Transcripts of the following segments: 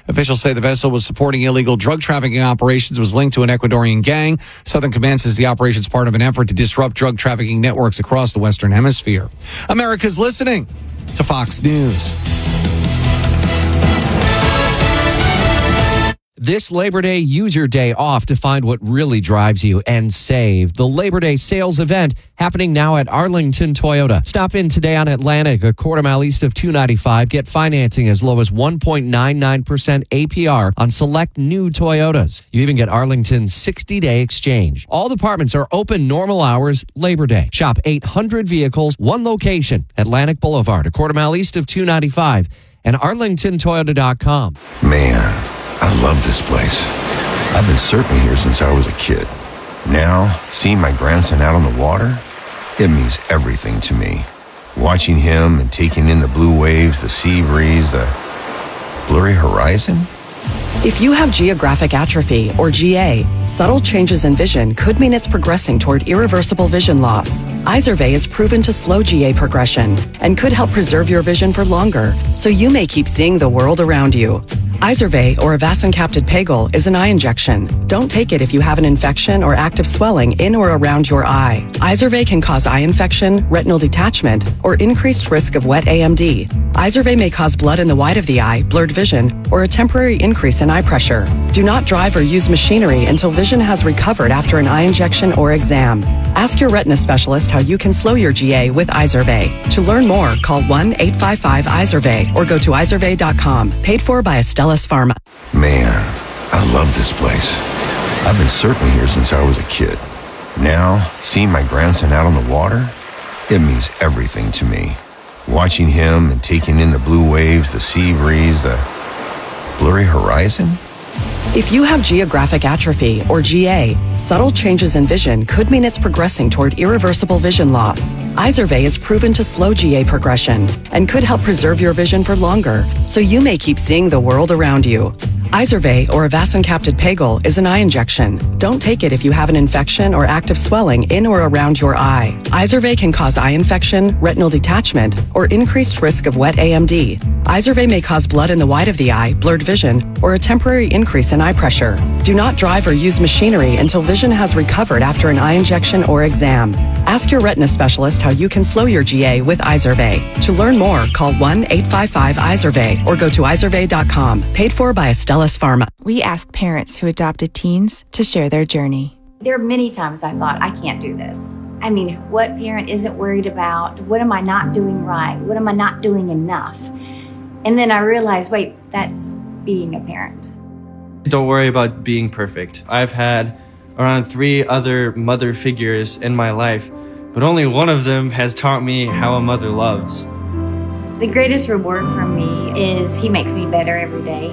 Officials say the vessel was supporting illegal drug trafficking operations, was linked to an Ecuadorian gang. Southern Command says the operation is part of an effort to disrupt drug trafficking networks across the Western Hemisphere. America's listening to Fox News. This Labor Day, use your day off to find what really drives you and save. The Labor Day sales event happening now at Arlington Toyota. Stop in today on Atlantic, a quarter mile east of 295. Get financing as low as 1.99% APR on select new Toyotas. You even get Arlington's 60-day exchange. All departments are open normal hours Labor Day. Shop 800 vehicles, one location, Atlantic Boulevard, a quarter mile east of 295, and arlingtontoyota.com. Man, I love this place. I've been surfing here since I was a kid. Now, seeing my grandson out on the water, it means everything to me. Watching him and taking in the blue waves, the sea breeze, the blurry horizon. If you have geographic atrophy, or GA, subtle changes in vision could mean it's progressing toward irreversible vision loss. Izervay is proven to slow GA progression and could help preserve your vision for longer, so you may keep seeing the world around you. Izervay, or avacincaptad pegol, is an eye injection. Don't take it if you have an infection or active swelling in or around your eye. Izervay can cause eye infection, retinal detachment, or increased risk of wet AMD. Izervay may cause blood in the white of the eye, blurred vision, or a temporary increase in eye pressure. Do not drive or use machinery until vision has recovered after an eye injection or exam. Ask your retina specialist how you can slow your GA with Izervay. To learn more, call 1-855-IZERVAY or go to izervay.com. Paid for by Astellas Pharma. Man, I love this place. I've been surfing here since I was a kid. Now, seeing my grandson out on the water, it means everything to me. Watching him and taking in the blue waves, the sea breeze, the blurry horizon. If you have geographic atrophy, or GA, subtle changes in vision could mean it's progressing toward irreversible vision loss. Izervay is proven to slow GA progression and could help preserve your vision for longer, so you may keep seeing the world around you. Izervay, or avacincaptad pegol, is an eye injection. Don't take it if you have an infection or active swelling in or around your eye. Izervay can cause eye infection, retinal detachment, or increased risk of wet AMD. Izervay may cause blood in the white of the eye, blurred vision, or a temporary increase in eye pressure. Do not drive or use machinery until vision has recovered after an eye injection or exam. Ask your retina specialist how you can slow your GA with Izervay. To learn more, call 1-855-IZERVAY or go to izervay.com. Paid for by Astellas Pharma. We asked parents who adopted teens to share their journey. There are many times I thought, I can't do this. I mean, what parent isn't worried about? What am I not doing right? What am I not doing enough? And then I realized, wait, that's being a parent. Don't worry about being perfect. I've had around 3 other mother figures in my life, but only one of them has taught me how a mother loves. The greatest reward for me is he makes me better every day.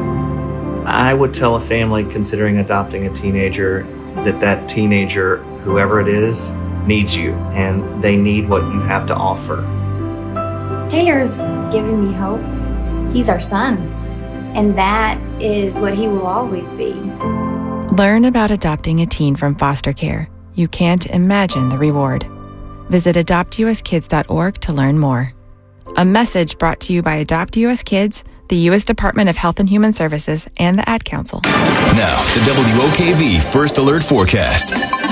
I would tell a family considering adopting a teenager that teenager, whoever it is, needs you, and they need what you have to offer. Taylor's given me hope. He's our son, and that is what he will always be. Learn about adopting a teen from foster care. You can't imagine the reward. Visit adoptuskids.org to learn more. A message brought to you by Adopt US Kids, the U.S. Department of Health and Human Services, and the Ad Council. Now, the WOKV First Alert Forecast.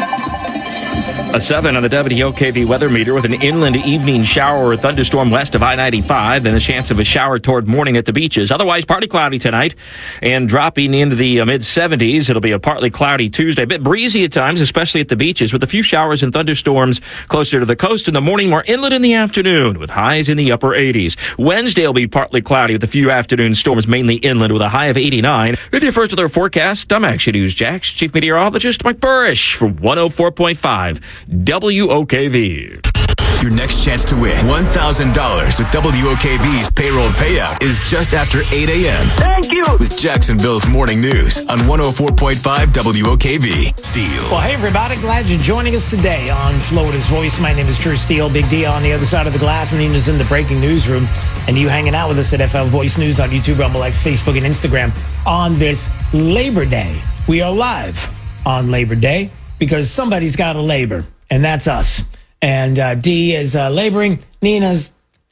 A 7 on the WOKV weather meter with an inland evening shower or thunderstorm west of I-95, then a chance of a shower toward morning at the beaches. Otherwise, partly cloudy tonight and dropping into the mid-70s. It'll be a partly cloudy Tuesday. A bit breezy at times, especially at the beaches, with a few showers and thunderstorms closer to the coast in the morning, more inland in the afternoon, with highs in the upper 80s. Wednesday will be partly cloudy with a few afternoon storms, mainly inland, with a high of 89. With your First Alert forecast, I'm Action News Jax Chief Meteorologist Mike Burrish from 104.5 WOKV. Your next chance to win $1,000 with WOKV's payroll payout is just after 8 a.m. Thank you! With Jacksonville's Morning News on 104.5 WOKV. Steele. Well, hey, everybody. Glad you're joining us today on Florida's Voice. My name is Drew Steele. Big D on the other side of the glass, and Nina's in the breaking newsroom. And you hanging out with us at FL Voice News on YouTube, Rumble X, Facebook, and Instagram on this Labor Day. We are live on Labor Day because somebody's got to labor, and that's us. And D is laboring. Nina's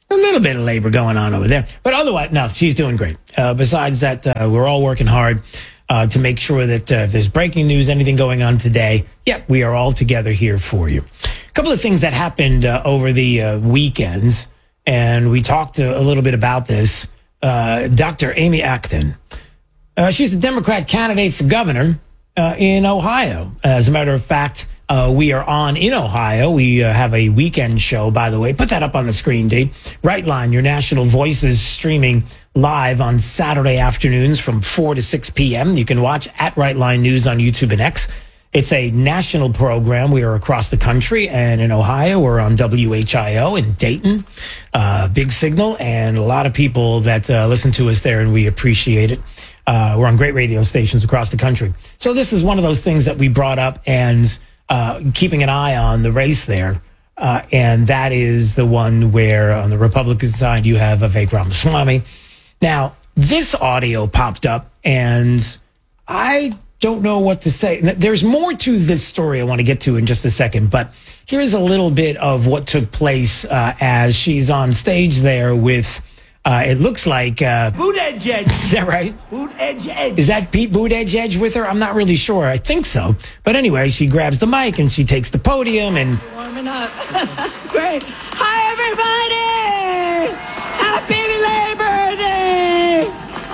A little bit of labor going on over there. But otherwise, no, she's doing great. Besides that, we're all working hard to make sure that if there's breaking news, anything going on today, we are all together here for you. A couple of things that happened over the weekend, and we talked a little bit about this. Dr. Amy Acton, she's a Democrat candidate for governor in Ohio. As a matter of fact, we are on in Ohio. We have a weekend show, by the way. Put that up on the screen, Dave. Right Line, your national voice, is streaming live on Saturday afternoons from 4 to 6 p.m. You can watch at Right Line News on YouTube and X. It's a national program. We are across the country, and in Ohio, we're on WHIO in Dayton, Big Signal, and a lot of people that listen to us there, and we appreciate it. We're on great radio stations across the country. So this is one of those things that we brought up, and keeping an eye on the race there. And that is the one where on the Republican side, you have Vivek Ramaswamy. Now, this audio popped up, and I don't know what to say. There's more to this story I want to get to in just a second, but here's a little bit of what took place as she's on stage there with, it looks like... Buttigieg. Is that right? Buttigieg. Is that Pete Buttigieg with her? I'm not really sure. I think so. But anyway, she grabs the mic and she takes the podium and... Warming up. That's great. Hi, everybody. Happy Labor Day.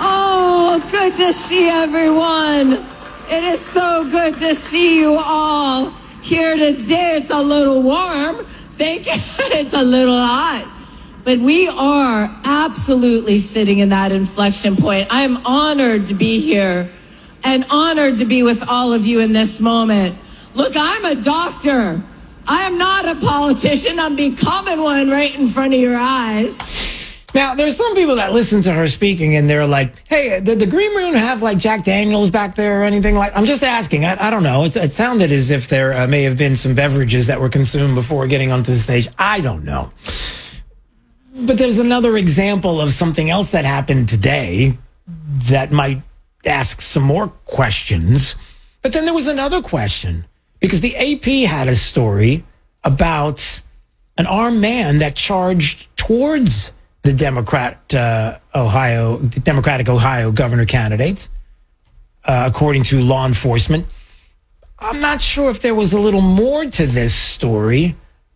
Oh, good to see everyone. It is so good to see you all here today. It's a little warm. Thank you. It's a little hot. But we are absolutely sitting in that inflection point. I am honored to be here and honored to be with all of you in this moment. Look, I'm a doctor. I am not a politician. I'm becoming one right in front of your eyes. Now, there's some people that listen to her speaking and they're like, hey, did the Green Room have like Jack Daniels back there or anything like? I'm just asking. I don't know. It sounded as if there may have been some beverages that were consumed before getting onto the stage. I don't know. But there's another example of something else that happened today that might ask some more questions. But then there was another question because the AP had a story about an armed man that charged towards the Democratic Ohio governor candidate, according to law enforcement. I'm not sure if there was a little more to this story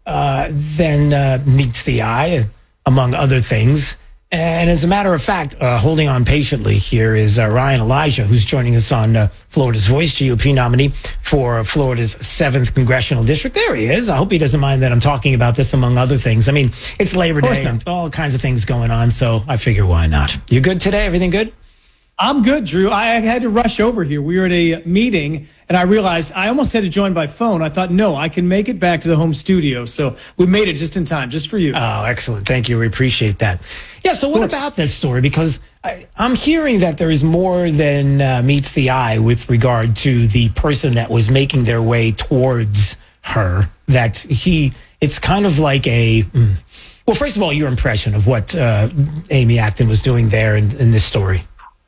than meets the eye, among other things. And as a matter of fact, holding on patiently here is Ryan Elijah, who's joining us on Florida's Voice, GOP nominee for Florida's 7th Congressional District. There he is. I hope he doesn't mind that I'm talking about this, among other things. I mean, it's Labor Day and all kinds of things going on, so I figure why not? You good today? Everything good? I'm good, Drew. I had to rush over here. We were at a meeting, and I realized I almost had to join by phone. I thought, no, I can make it back to the home studio. So we made it just in time, just for you. Oh, excellent. Thank you. We appreciate that. Yeah, so what about this story? Because I'm hearing that there is more than meets the eye with regard to the person that was making their way towards her, that it's kind of like a... Well, first of all, your impression of what Amy Acton was doing there in this story.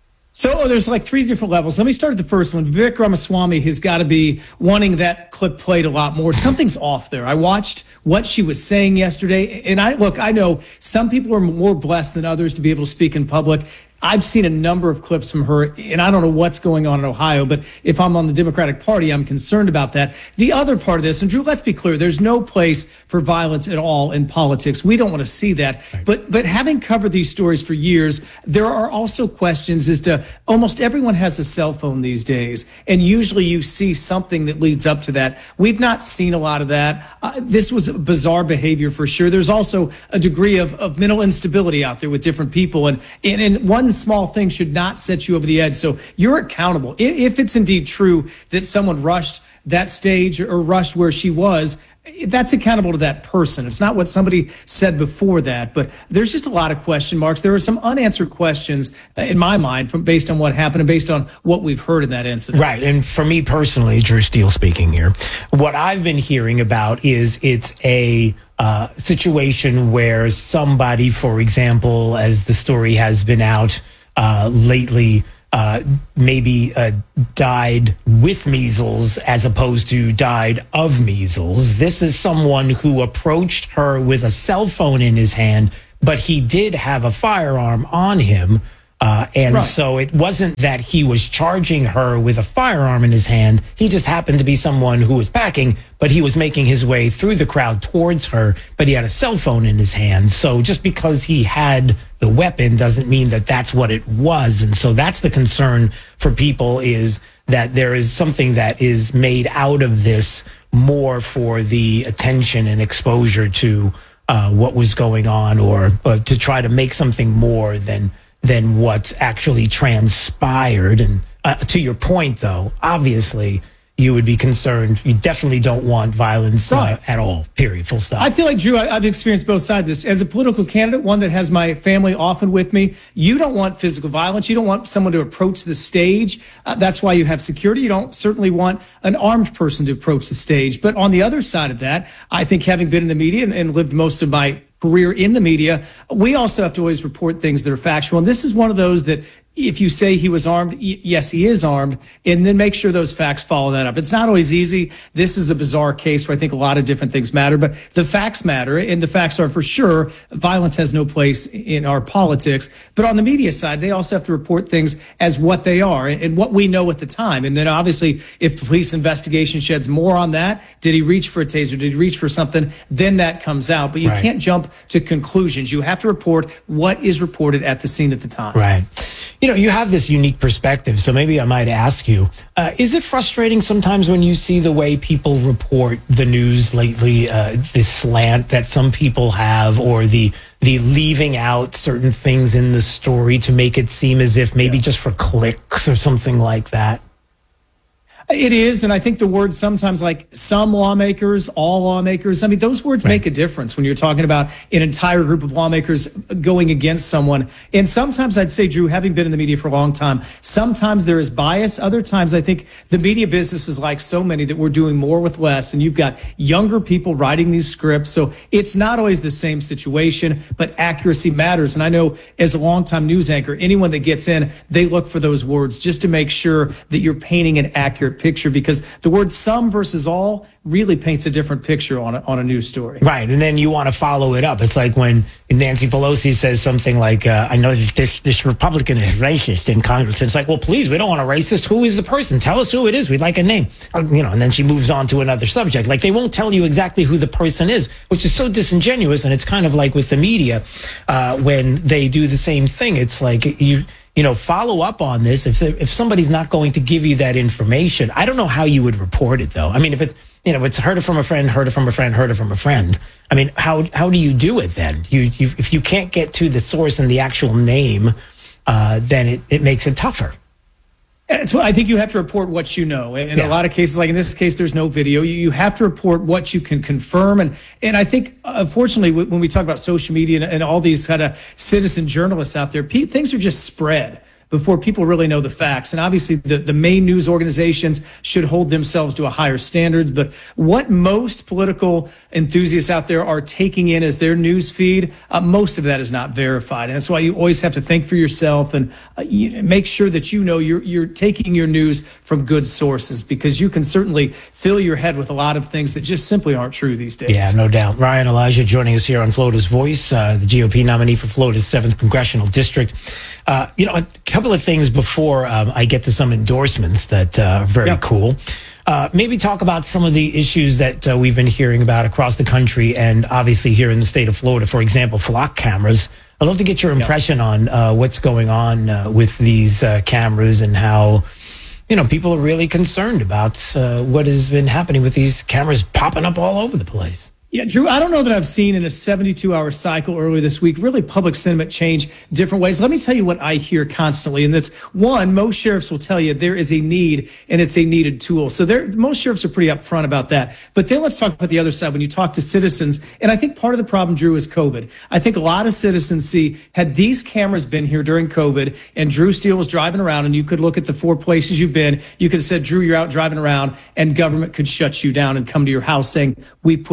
So there's like 3 different levels. Let me start at the first one. Vivek Ramaswamy has got to be wanting that clip played a lot more. Something's off there. I watched what she was saying yesterday. And I know some people are more blessed than others to be able to speak in public. I've seen a number of clips from her, and I don't know what's going on in Ohio, but if I'm on the Democratic Party, I'm concerned about that. The other part of this, and Drew, let's be clear, there's no place for violence at all in politics. We don't want to see that. Right. But having covered these stories for years, there are also questions as to almost everyone has a cell phone these days, and usually you see something that leads up to that. We've not seen a lot of that. This was bizarre behavior for sure. There's also a degree of mental instability out there with different people, and one small thing should not set you over the edge. So you're accountable. If it's indeed true that someone rushed that stage or rushed where she was, that's accountable to that person. It's not what somebody said before that, but there's just a lot of question marks. There are some unanswered questions in my mind based on what happened and based on what we've heard in that incident. Right. And for me personally, Drew Steele speaking here, what I've been hearing about is it's a situation where somebody, for example, as the story has been out lately, maybe died with measles as opposed to died of measles. This is someone who approached her with a cell phone in his hand, but he did have a firearm on him. So it wasn't that he was charging her with a firearm in his hand. He just happened to be someone who was packing, but he was making his way through the crowd towards her, but he had a cell phone in his hand. So just because he had the weapon doesn't mean that that's what it was. And so that's the concern for people, is that there is something that is made out of this more for the attention and exposure to what was going on, or to try to make something more than what actually transpired. And to your point, though, obviously you would be concerned. You definitely don't want violence at all, period, full stop. I feel like, Drew, I've experienced both sides of this. As a political candidate, one that has my family often with me, you don't want physical violence. You don't want someone to approach the stage. That's why you have security. You don't certainly want an armed person to approach the stage. But on the other side of that, I think, having been in the media and lived most of my career in the media, we also have to always report things that are factual. And this is one of those that, if you say he was armed, yes, he is armed, and then make sure those facts follow that up. It's not always easy. This is a bizarre case where I think a lot of different things matter, but the facts matter, and the facts are, for sure, violence has no place in our politics. But on the media side, they also have to report things as what they are and what we know at the time. And then obviously, if the police investigation sheds more on that, did he reach for a taser? Did he reach for something? Then that comes out. But you can't jump to conclusions. You have to report what is reported at the scene at the time. Right. You know, you have this unique perspective, so maybe I might ask you, is it frustrating sometimes when you see the way people report the news lately, this slant that some people have, or the leaving out certain things in the story to make it seem as if maybe just for clicks or something like that? It is, and I think the words sometimes, like some lawmakers, all lawmakers, I mean, those words make a difference when you're talking about an entire group of lawmakers going against someone. And sometimes I'd say, Drew, having been in the media for a long time, sometimes there is bias. Other times I think the media business is like so many that we're doing more with less, and you've got younger people writing these scripts. So it's not always the same situation, but accuracy matters. And I know, as a longtime news anchor, anyone that gets in, they look for those words just to make sure that you're painting an accurate picture, because the word some versus all really paints a different picture on a news story. Right. And then you want to follow it up. It's like when Nancy Pelosi says something like, I know that this Republican is racist in Congress. And it's like, well, please, we don't want a racist. Who is the person? Tell us who it is. We'd like a name. You know, and then she moves on to another subject. Like, they won't tell you exactly who the person is, which is so disingenuous. And it's kind of like with the media, when they do the same thing. It's like, you know, follow up on this. If somebody's not going to give you that information, I don't know how you would report it, though. I mean, if it's heard it from a friend, heard it from a friend, heard it from a friend. I mean, how do you do it then? If you can't get to the source and the actual name, then it makes it tougher. So I think you have to report what you know. In a lot of cases, like in this case, there's no video. You have to report what you can confirm. And I think, unfortunately, when we talk about social media and all these kind of citizen journalists out there, things are just spread before people really know the facts. And obviously, the main news organizations should hold themselves to a higher standard. But what most political enthusiasts out there are taking in as their news feed, most of that is not verified. And that's why you always have to think for yourself and make sure that you know you're taking your news from good sources, because you can certainly fill your head with a lot of things that just simply aren't true these days. Yeah, no doubt. Ryan Elijah joining us here on Florida's Voice, the GOP nominee for Florida's 7th Congressional District. You know, a couple of things before I get to some endorsements that are very cool. Maybe talk about some of the issues that we've been hearing about across the country, and obviously here in the state of Florida. For example, flock cameras. I'd love to get your impression on what's going on with these cameras, and how, you know, people are really concerned about what has been happening with these cameras popping up all over the place. Yeah, Drew, I don't know that I've seen in a 72-hour cycle earlier this week really public sentiment change different ways. Let me tell you what I hear constantly, and that's, one, most sheriffs will tell you there is a need, and it's a needed tool. So most sheriffs are pretty upfront about that. But then let's talk about the other side. When you talk to citizens, and I think part of the problem, Drew, is COVID. I think a lot of citizens see, had these cameras been here during COVID and Drew Steele was driving around, and you could look at the 4 places you've been, you could have said, Drew, you're out driving around, and government could shut you down and come to your house saying, we put that there.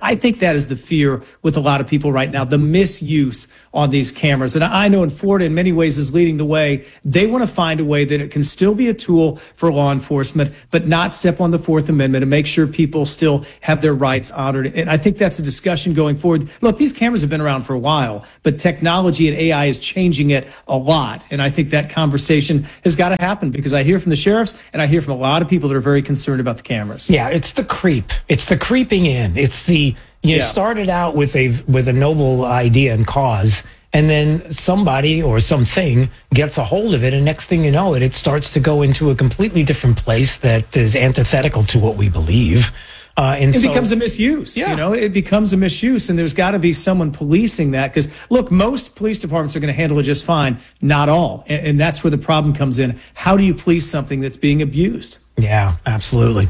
I think that is the fear with a lot of people right now, the misuse on these cameras. And I know in Florida, in many ways, is leading the way. They want to find a way that it can still be a tool for law enforcement, but not step on the Fourth Amendment and make sure people still have their rights honored. And I think that's a discussion going forward. Look, these cameras have been around for a while, but technology and AI is changing it a lot. And I think that conversation has got to happen because I hear from the sheriffs and I hear from a lot of people that are very concerned about the cameras. Yeah, it's the creep. It's the creeping in. It's the started out with a noble idea and cause, and then somebody or something gets a hold of it, and next thing you know it starts to go into a completely different place that is antithetical to what we believe. And it becomes a misuse. Yeah. It becomes a misuse, and there's got to be someone policing that. Because look, most police departments are going to handle it just fine. Not all, and that's where the problem comes in. How do you police something that's being abused? Yeah, absolutely.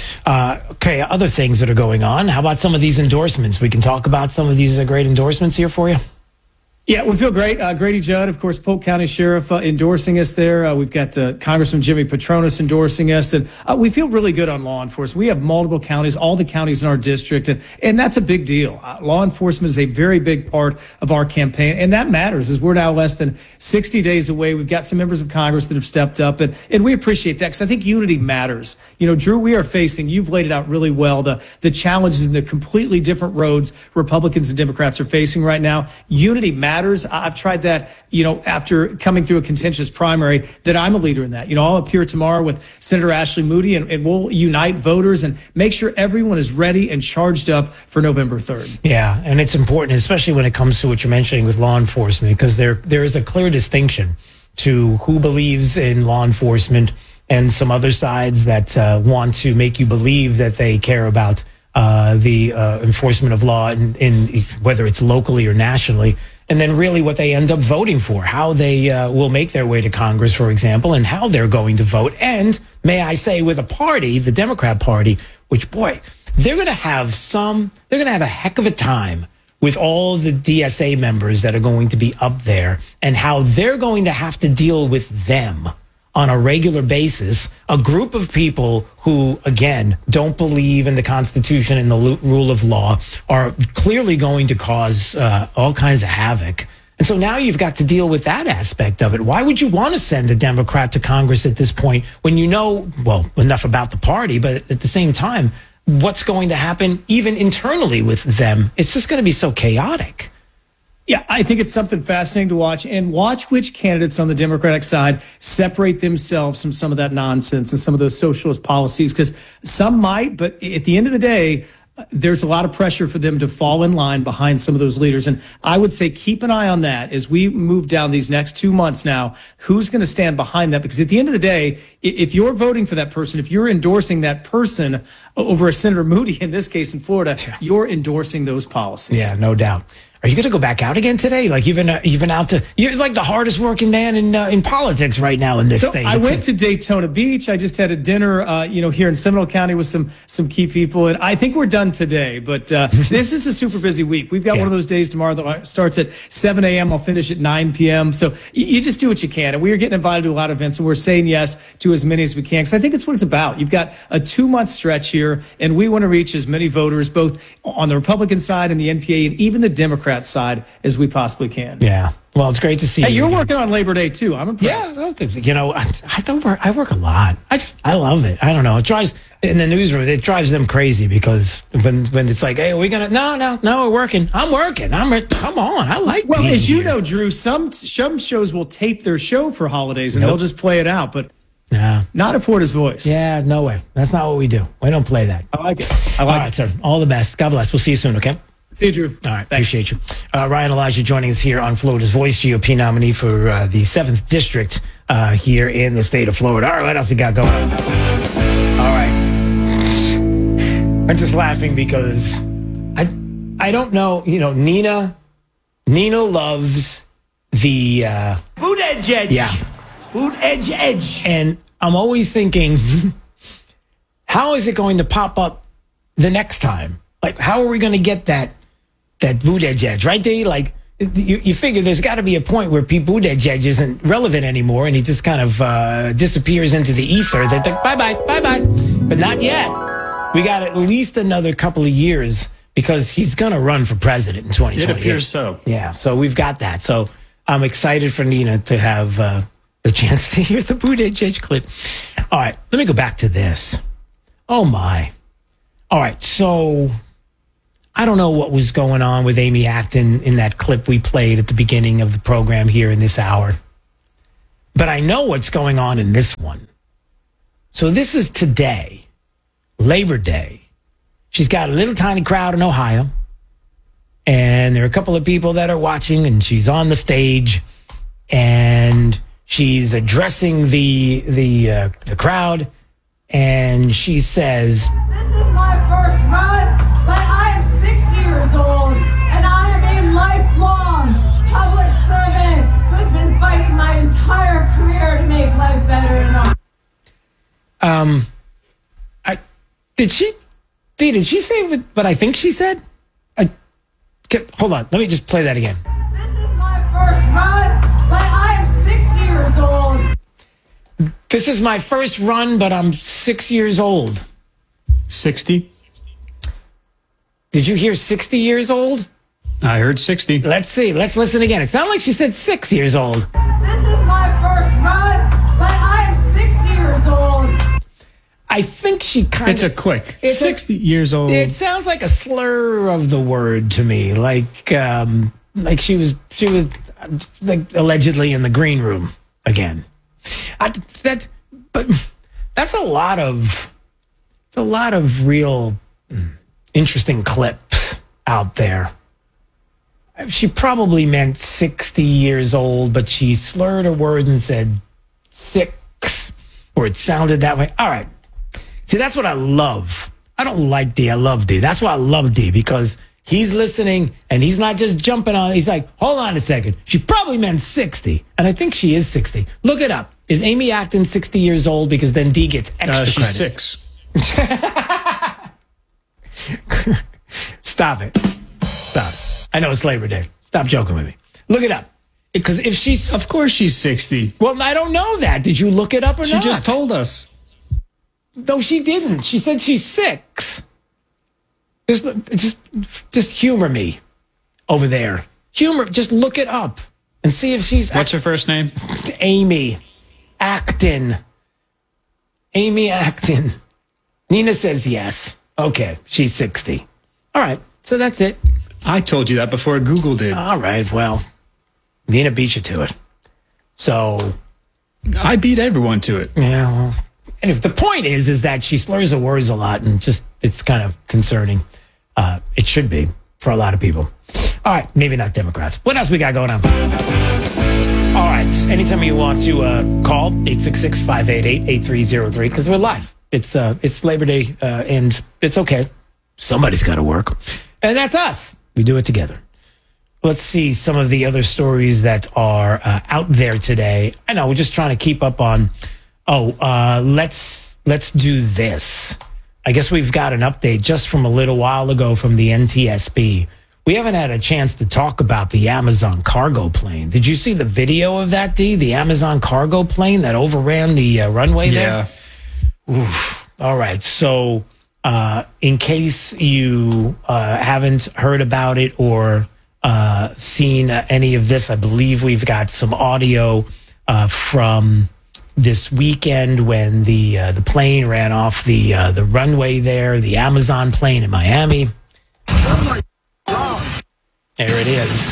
Okay, other things that are going on. How about some of these endorsements? We can talk about some of these great endorsements here for you. Yeah, we feel great. Grady Judd, of course, Polk County Sheriff, endorsing us there. We've got Congressman Jimmy Petronas endorsing us. And we feel really good on law enforcement. We have multiple counties, all the counties in our district, and that's a big deal. Law enforcement is a very big part of our campaign, and that matters as we're now less than 60 days away. We've got some members of Congress that have stepped up, and we appreciate that because I think unity matters. Drew, we are facing, you've laid it out really well, the challenges and the completely different roads Republicans and Democrats are facing right now. Unity matters. I've tried that, after coming through a contentious primary, that I'm a leader in that. I'll appear tomorrow with Senator Ashley Moody, and we'll unite voters and make sure everyone is ready and charged up for November 3rd. Yeah, and it's important, especially when it comes to what you're mentioning with law enforcement, because there is a clear distinction to who believes in law enforcement and some other sides that want to make you believe that they care about the enforcement of law in whether it's locally or nationally. And then really what they end up voting for, how they will make their way to Congress, for example, and how they're going to vote. And may I say, with a party, the Democrat Party, which, boy, they're going to have a heck of a time with all the DSA members that are going to be up there and how they're going to have to deal with them on a regular basis, a group of people who, again, don't believe in the Constitution and the rule of law are clearly going to cause all kinds of havoc. And so now you've got to deal with that aspect of it. Why would you want to send a Democrat to Congress at this point when you know, well, enough about the party, but at the same time, what's going to happen even internally with them? It's just going to be so chaotic. Yeah, I think it's something fascinating to watch, and watch which candidates on the Democratic side separate themselves from some of that nonsense and some of those socialist policies, because some might, but at the end of the day, there's a lot of pressure for them to fall in line behind some of those leaders. And I would say keep an eye on that as we move down these next 2 months now. Who's going to stand behind that? Because at the end of the day, if you're voting for that person, if you're endorsing that person over a Senator Moody, in this case in Florida, you're endorsing those policies. Yeah, no doubt. Are you going to go back out again today? Like you've been out to, you're like the hardest working man in politics right now in this state. I went to Daytona Beach. I just had a dinner, here in Seminole County with some key people, and I think we're done today. But this is a super busy week. We've got one of those days tomorrow that starts at 7 a.m. I'll finish at 9 p.m. So you just do what you can, and we are getting invited to a lot of events, and we're saying yes to as many as we can because I think it's what it's about. You've got a 2-month stretch here, and we want to reach as many voters, both on the Republican side and the NPA, and even the Democrat side, as we possibly can. Yeah. Well, it's great to see you. Hey, you're working on Labor Day too. I'm impressed. Yeah, I don't work. I work a lot. I love it. I don't know. It drives in the newsroom. It drives them crazy because when it's like, hey, are we gonna? No, we're working. I'm working. Come on. I like. Well, as you here. know, Drew, some shows will tape their show for holidays and they'll just play it out, but. Nah. Not at Florida's Voice. Yeah, no way. That's not what we do. We don't play that. I like it. All right, sir. All the best. God bless. We'll see you soon, okay? See you, Drew. All right. Thanks. Appreciate you. Ryan Elijah joining us here on Florida's Voice, GOP nominee for the 7th District here in the state of Florida. All right, what else you got going on? All right. I'm just laughing because I don't know, Nina loves the... Boot edge. Yeah. Boot edge. And I'm always thinking, how is it going to pop up the next time? Like, how are we going to get that boot edge, right, Dave? Like, you figure there's got to be a point where Pete Buttigieg isn't relevant anymore, and he just kind of disappears into the ether. That bye-bye. But not yet. We got at least another couple of years because he's going to run for president in 2020. It appears so. Yeah, so we've got that. So I'm excited for Nina to have the chance to hear the Buttigieg clip. All right, let me go back to this. Oh, my. All right, so I don't know what was going on with Amy Acton in that clip we played at the beginning of the program here in this hour. But I know what's going on in this one. So this is today, Labor Day. She's got a little tiny crowd in Ohio. And there are a couple of people that are watching, and she's on the stage, and she's addressing the crowd, and she says, "This is my first run, but I am 60 years old, and I am a lifelong public servant who's been fighting my entire career to make life better in Ohio." Did she say what I think she said? Hold on, let me just play that again. This is my first run, but I am 60 years old. This is my first run, but I'm 6 years old. 60? Did you hear 60 years old? I heard 60. Let's see. Let's listen again. It sounded like she said 6 years old. This is my first run, but I am 60 years old. I think she kind It's a quick. 60 years old. It sounds like a slur of the word to me. Like she was like allegedly in the green room again. But that's a lot of real interesting clips out there. She probably meant 60 years old, but she slurred her words and said 6, or it sounded that way. All right. See, that's what I love. I don't like D. I love D. That's why I love D, because he's listening and he's not just jumping on. He's like, hold on a second. She probably meant 60. And I think she is 60. Look it up. Is Amy Acton 60 years old? Because then D gets extra she's credit. 6. Stop it. Stop it. I know it's Labor Day. Stop joking with me. Look it up. Because if she's... Of course she's 60. Well, I don't know that. Did you look it up or not? She just told us. No, she didn't. She said she's 6. Just humor me over there. Just look it up and see if she's... What's her first name? Amy Acton. Amy Acton. Nina says yes. Okay, she's 60. All right, so that's it. I told you that before Google did. All right, well, Nina beat you to it. So... I beat everyone to it. Yeah, well... Anyway, the point is that she slurs her words a lot, and it's kind of concerning. It should be for a lot of people. All right, maybe not Democrats. What else we got going on? All right, anytime you want to call, 866-588-8303, because we're live. It's Labor Day, and it's okay. Somebody's got to work. And that's us. We do it together. Let's see some of the other stories that are out there today. I know, we're just trying to keep up on... let's do this. I guess we've got an update just from a little while ago from the NTSB. We haven't had a chance to talk about the Amazon cargo plane. Did you see the video of that, D? The Amazon cargo plane that overran the runway there? Yeah. Oof. All right. So in case you haven't heard about it or seen any of this, I believe we've got some audio from... this weekend when the plane ran off the runway there, the Amazon plane in Miami. There it is.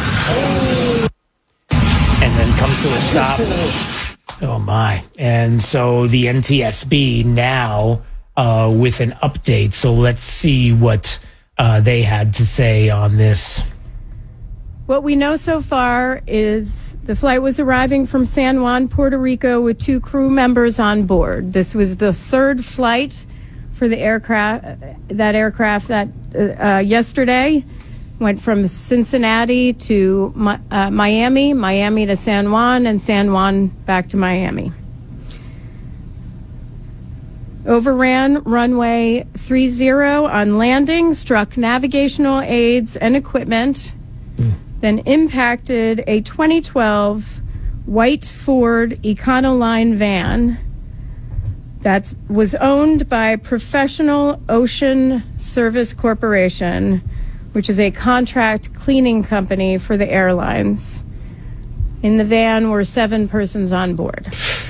And then comes to a stop. Oh, my. And so the NTSB now with an update. So let's see what they had to say on this. What we know so far is the flight was arriving from San Juan, Puerto Rico, with 2 crew members on board. This was the 3rd flight for the aircraft that yesterday went from Cincinnati to Miami to San Juan, and San Juan back to Miami. Overran runway 30 on landing, struck navigational aids and equipment, then impacted a 2012 white Ford Econoline van, that was owned by Professional Ocean Service Corporation, which is a contract cleaning company for the airlines. In the van were 7 persons on board.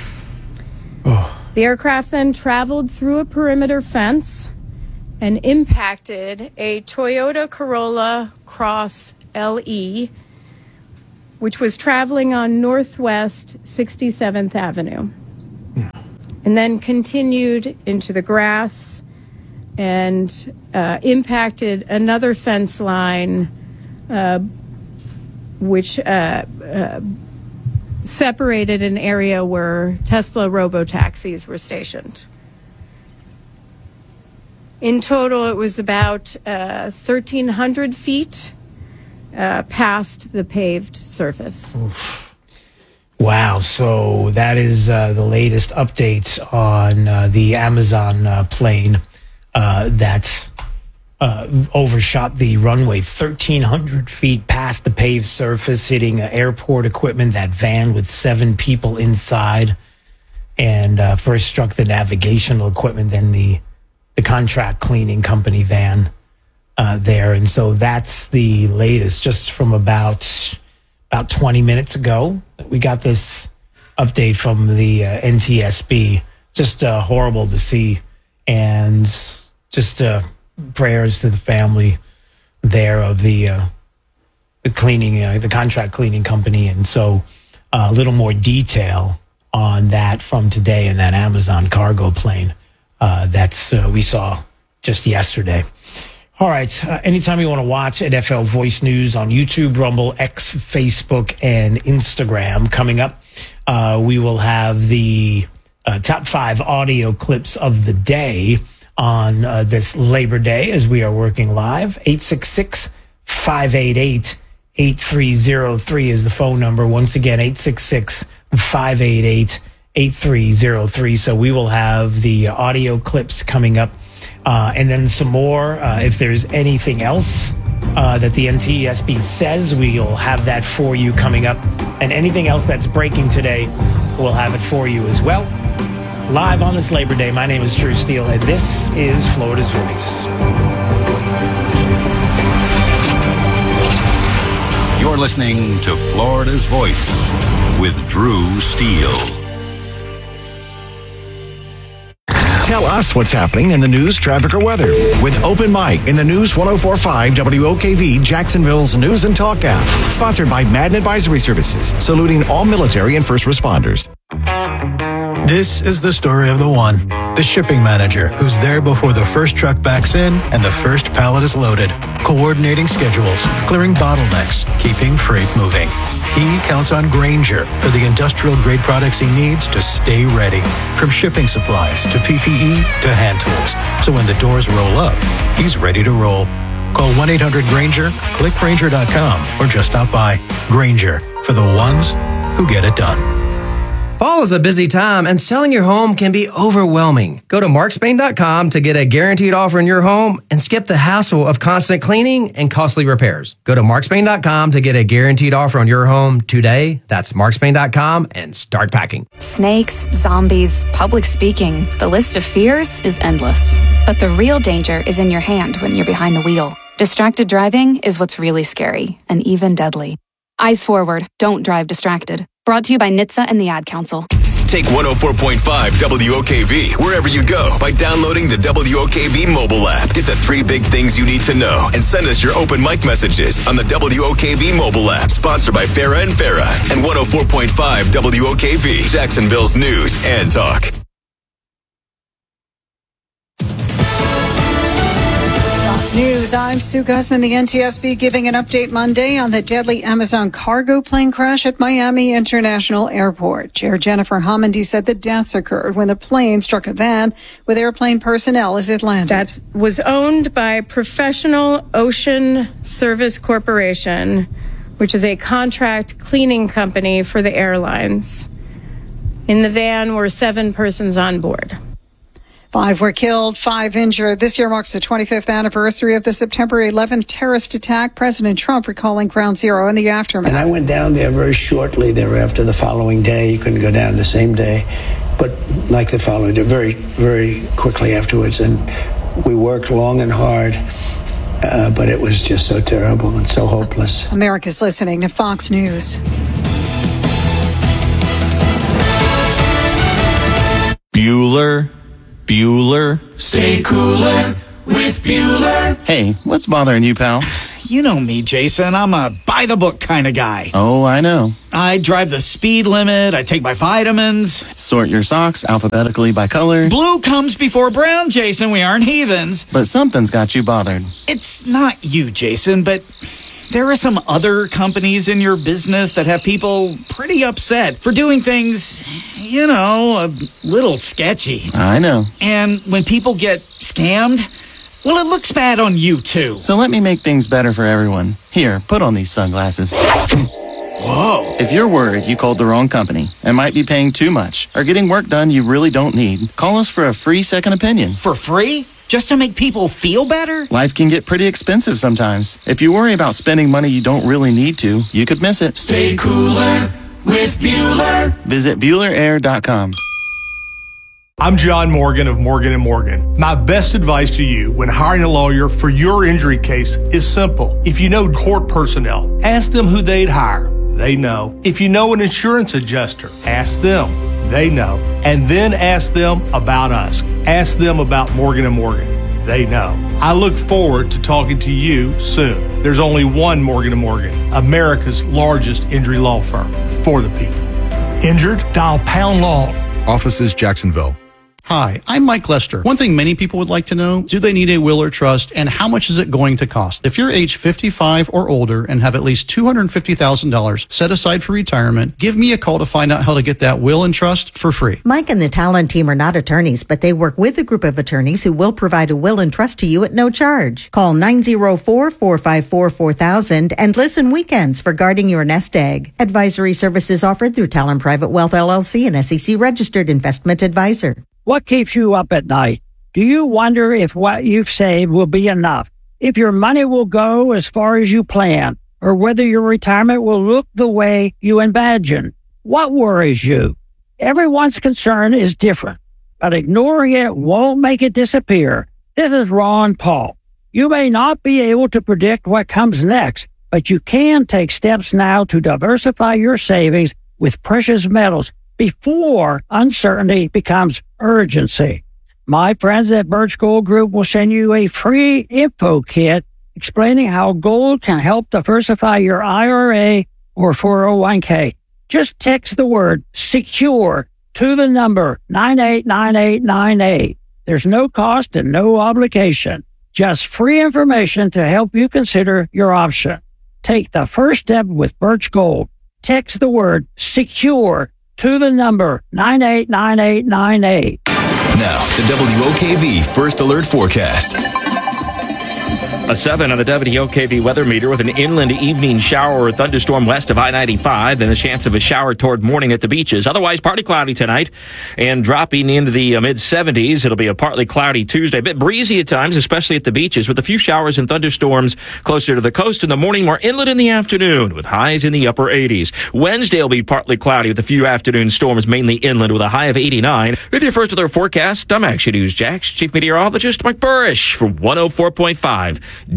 The aircraft then traveled through a perimeter fence and impacted a Toyota Corolla Cross LE, which was traveling on Northwest 67th Avenue, and then continued into the grass and impacted another fence line, which separated an area where Tesla robotaxis were stationed. In total, it was about 1,300 feet past the paved surface. Oof. Wow. So that is the latest updates on the Amazon plane that overshot the runway 1,300 feet past the paved surface, hitting airport equipment, that van with 7 people inside, and first struck the navigational equipment, then the contract cleaning company van there. And so that's the latest, just from about 20 minutes ago. We got this update from the NTSB. Just horrible to see, and just prayers to the family there of the cleaning, the contract cleaning company. And so a little more detail on that from today in that Amazon cargo plane that's we saw just yesterday. All right. Anytime you want to watch NFL Voice News on YouTube, Rumble, X, Facebook, and Instagram, coming up, we will have the top 5 audio clips of the day on this Labor Day as we are working live. 866-588-8303 is the phone number. Once again, 866-588-8303. So we will have the audio clips coming up. And then some more. If there's anything else that the NTSB says, we'll have that for you coming up. And anything else that's breaking today, we'll have it for you as well. Live on this Labor Day, my name is Drew Steele, and this is Florida's Voice. You're listening to Florida's Voice with Drew Steele. Tell us what's happening in the news, traffic, or weather with Open Mic in the News 104.5 WOKV Jacksonville's News and Talk app. Sponsored by Madden Advisory Services, saluting all military and first responders. This is the story of the one, the shipping manager, who's there before the first truck backs in and the first pallet is loaded, coordinating schedules, clearing bottlenecks, keeping freight moving. He counts on Grainger for the industrial-grade products he needs to stay ready, from shipping supplies to PPE to hand tools. So when the doors roll up, he's ready to roll. Call 1-800-GRAINGER, click Grainger.com, or just stop by. Grainger, for the ones who get it done. Fall is a busy time, and selling your home can be overwhelming. Go to markspain.com to get a guaranteed offer in your home and skip the hassle of constant cleaning and costly repairs. Go to markspain.com to get a guaranteed offer on your home today. That's markspain.com and start packing. Snakes, zombies, public speaking. The list of fears is endless. But the real danger is in your hand when you're behind the wheel. Distracted driving is what's really scary and even deadly. Eyes forward. Don't drive distracted. Brought to you by NHTSA and the Ad Council. Take 104.5 WOKV wherever you go by downloading the WOKV mobile app. Get the 3 big things you need to know and send us your open mic messages on the WOKV mobile app. Sponsored by Farah and Farah and 104.5 WOKV, Jacksonville's News and Talk. News. I'm Sue Guzman. The NTSB giving an update Monday on the deadly Amazon cargo plane crash at Miami International Airport. Chair Jennifer Homendy said the deaths occurred when the plane struck a van with airplane personnel as it landed. That was owned by Professional Ocean Service Corporation, which is a contract cleaning company for the airlines. In the van were 7 persons on board. 5 were killed, 5 injured. This year marks the 25th anniversary of the September 11th terrorist attack. President Trump recalling Ground Zero in the aftermath. And I went down there very shortly thereafter, the following day. You couldn't go down the same day. but like the following, very, very quickly afterwards. And we worked long and hard, but it was just so terrible and so hopeless. America's listening to Fox News. Bueller, stay cooler with Bueller. Hey, what's bothering you, pal? You know me, Jason. I'm a by-the-book kind of guy. Oh, I know. I drive the speed limit. I take my vitamins. Sort your socks alphabetically by color. Blue comes before brown, Jason. We aren't heathens. But something's got you bothered. It's not you, Jason, but there are some other companies in your business that have people pretty upset for doing things, you know, a little sketchy. I know. And when people get scammed, well, it looks bad on you, too. So let me make things better for everyone. Here, put on these sunglasses. Whoa. If you're worried you called the wrong company and might be paying too much or getting work done you really don't need, call us for a free second opinion. For free? Just to make people feel better? Life can get pretty expensive sometimes. If you worry about spending money you don't really need to, you could miss it. Stay cooler with Bueller. Visit BuellerAir.com. I'm John Morgan of Morgan & Morgan. My best advice to you when hiring a lawyer for your injury case is simple. If you know court personnel, ask them who they'd hire. They know. If you know an insurance adjuster, ask them. They know. And then ask them about us. Ask them about Morgan & Morgan. They know. I look forward to talking to you soon. There's only one Morgan & Morgan, America's largest injury law firm for the people. Injured? Dial Pound Law. Offices Jacksonville. Hi, I'm Mike Lester. One thing many people would like to know, do they need a will or trust, and how much is it going to cost? If you're age 55 or older and have at least $250,000 set aside for retirement, give me a call to find out how to get that will and trust for free. Mike and the Talent team are not attorneys, but they work with a group of attorneys who will provide a will and trust to you at no charge. Call 904-454-4000 and listen weekends for guarding your nest egg. Advisory services offered through Talent Private Wealth LLC, an SEC registered investment advisor. What keeps you up at night? Do you wonder if what you've saved will be enough? If your money will go as far as you plan? Or whether your retirement will look the way you imagine? What worries you? Everyone's concern is different, but ignoring it won't make it disappear. This is Ron Paul. You may not be able to predict what comes next, but you can take steps now to diversify your savings with precious metals before uncertainty becomes urgency. My friends at Birch Gold Group will send you a free info kit explaining how gold can help diversify your IRA or 401k. Just text the word SECURE to the number 989898. There's no cost and no obligation. Just free information to help you consider your option. Take the first step with Birch Gold. Text the word SECURE to the number 989898. Now, the WOKV First Alert Forecast. A 7 on the WOKV weather meter with an inland evening shower or thunderstorm west of I-95 and a chance of a shower toward morning at the beaches. Otherwise, partly cloudy tonight and dropping into the mid-70s. It'll be a partly cloudy Tuesday. A bit breezy at times, especially at the beaches, with a few showers and thunderstorms closer to the coast in the morning, more inland in the afternoon, with highs in the upper 80s. Wednesday will be partly cloudy with a few afternoon storms, mainly inland, with a high of 89. With your First Alert Forecast, I'm Action News Jax Chief Meteorologist Mike Burrish for 104.5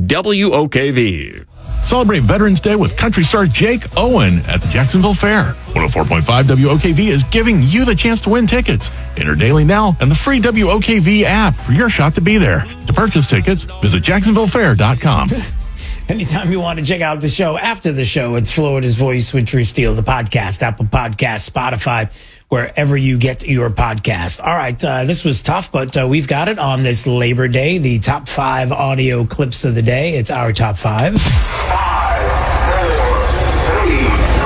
WOKV. Celebrate Veterans Day with country star Jake Owen at the Jacksonville Fair. 104.5 WOKV is giving you the chance to win tickets. Enter daily now and the free WOKV app for your shot to be there. To purchase tickets, visit JacksonvilleFair.com. Anytime you want to check out the show after the show, it's Florida's Voice with Drew Steele, the podcast, Apple Podcasts, Spotify, wherever you get your podcast. All right, this was tough, but we've got it on this Labor Day, the top 5 audio clips of the day. It's our top 5. 5, 4, 3,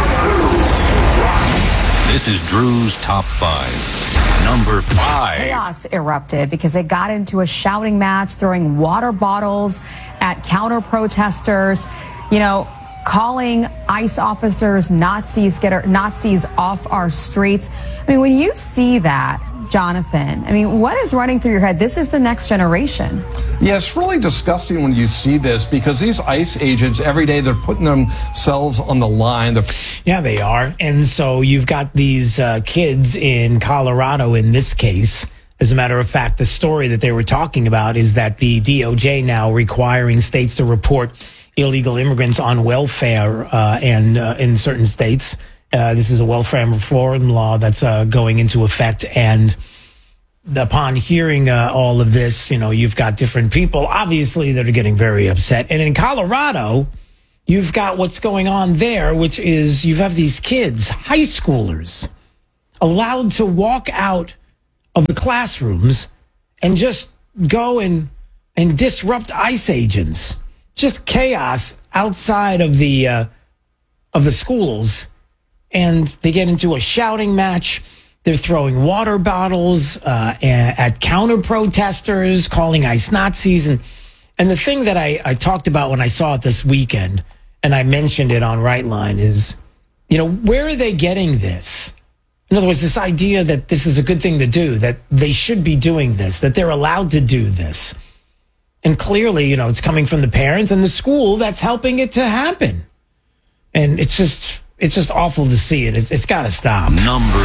2, 1. This is Drew's top 5. Number 5. Chaos erupted because they got into a shouting match, throwing water bottles at counter protesters. You know, calling ICE officers Nazis, Nazis off our streets. I mean, when you see that, Jonathan, I mean, what is running through your head? This is the next generation. Yeah, it's really disgusting when you see this because these ICE agents, every day, they're putting themselves on the line. Yeah, they are. And so you've got these kids in Colorado in this case. As a matter of fact, the story that they were talking about is that the DOJ now requiring states to report illegal immigrants on welfare and in certain states. This is a welfare reform law that's going into effect. And upon hearing all of this, you've got different people, obviously, that are getting very upset. And in Colorado, you've got what's going on there, which is you have these kids, high schoolers, allowed to walk out of the classrooms and just go and disrupt ICE agents. Just chaos outside of the schools, and they get into a shouting match. They're throwing water bottles at counter protesters, calling ICE Nazis, and the thing that I talked about when I saw it this weekend, and I mentioned it on Right Line, is where are they getting this? In other words, this idea that this is a good thing to do, that they should be doing this, that they're allowed to do this. And clearly, it's coming from the parents and the school that's helping it to happen. And it's just awful to see it. It's got to stop. Number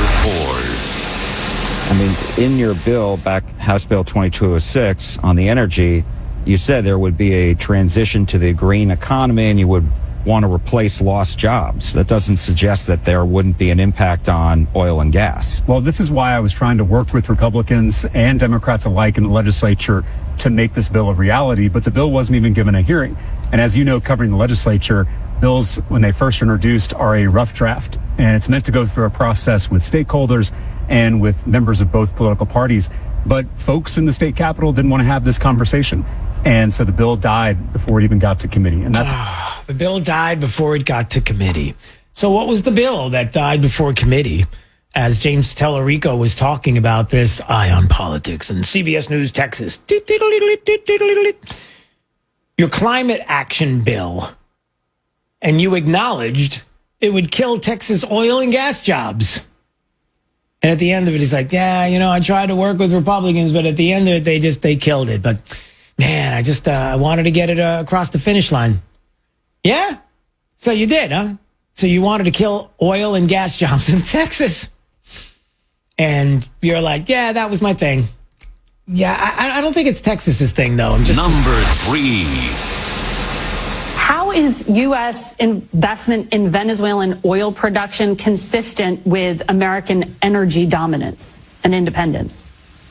4. I mean, in your bill, back House Bill 2206 on the energy, you said there would be a transition to the green economy and you would want to replace lost jobs. That doesn't suggest that there wouldn't be an impact on oil and gas. Well, this is why I was trying to work with Republicans and Democrats alike in the legislature to make this bill a reality, but the bill wasn't even given a hearing. And as you know, covering the legislature, bills, when they first introduced, are a rough draft. And it's meant to go through a process with stakeholders and with members of both political parties. But folks in the state capitol didn't want to have this conversation. And so the bill died before it even got to committee. And that's the bill died before it got to committee. So what was the bill that died before committee? As James Tellerico was talking about this, Eye on Politics and CBS News Texas. Your climate action bill. And you acknowledged it would kill Texas oil and gas jobs. And at the end of it, he's like, yeah, I tried to work with Republicans, but at the end of it, they killed it. But man, I wanted to get it across the finish line. Yeah? So you did, huh? So you wanted to kill oil and gas jobs in Texas. And you're like, yeah, that was my thing. Yeah, I don't think it's Texas's thing, though. Number 3. How is U.S. investment in Venezuelan oil production consistent with American energy dominance and independence?